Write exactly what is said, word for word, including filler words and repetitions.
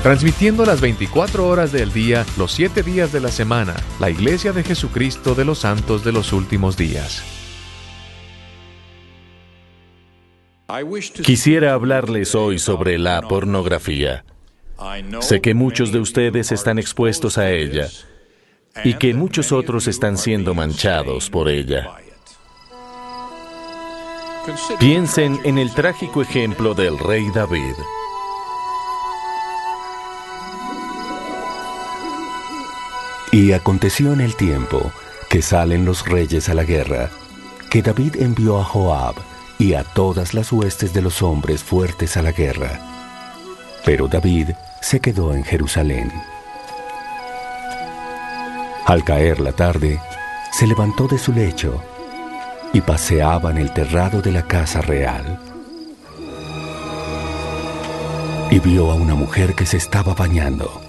Transmitiendo las veinticuatro horas del día, los siete días de la semana, la Iglesia de Jesucristo de los Santos de los Últimos Días. Quisiera hablarles hoy sobre la pornografía. Sé que muchos de ustedes están expuestos a ella y que muchos otros están siendo manchados por ella. Piensen en el trágico ejemplo del rey David. Y aconteció en el tiempo que salen los reyes a la guerra, que David envió a Joab y a todas las huestes de los hombres fuertes a la guerra. Pero David se quedó en Jerusalén. Al caer la tarde, se levantó de su lecho y paseaba en el terrado de la casa real. Y vio a una mujer que se estaba bañando.